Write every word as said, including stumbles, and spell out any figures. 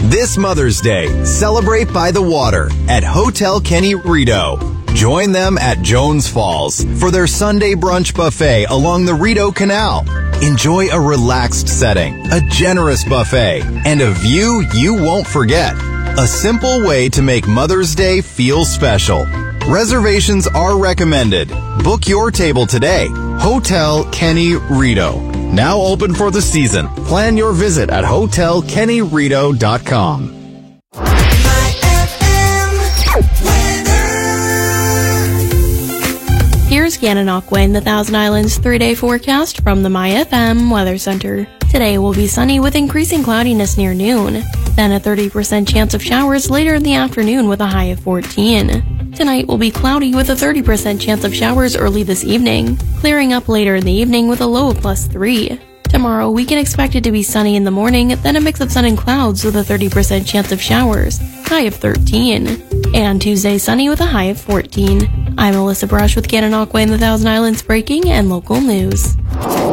This Mother's Day, celebrate by the water at Hotel Kenny Rito. Join them at Jones Falls for their Sunday brunch buffet along the Rito Canal. Enjoy a relaxed setting, a generous buffet, and a view you won't forget. A simple way to make Mother's Day feel special. Reservations are recommended. Book your table today. Hotel Kenny Rito. Now open for the season. Plan your visit at hotel kenny rito dot com. Here's Gananoque in the Thousand Islands three-day forecast from the My F M Weather Center. Today will be sunny with increasing cloudiness near noon, then a thirty percent chance of showers later in the afternoon with a high of fourteen. Tonight will be cloudy with a thirty percent chance of showers early this evening, clearing up later in the evening with a low of plus three. Tomorrow we can expect it to be sunny in the morning, then a mix of sun and clouds with a thirty percent chance of showers, high of thirteen. And Tuesday sunny with a high of fourteen. I'm Alyssa Brush with Gananoque in the Thousand Islands breaking and local news.